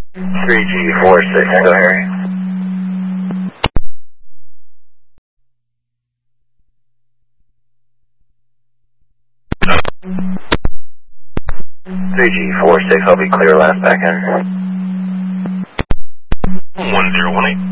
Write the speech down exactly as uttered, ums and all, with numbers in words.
three G four six, Echo Harry. three G four six, I'll be clear last back in. one zero one eight.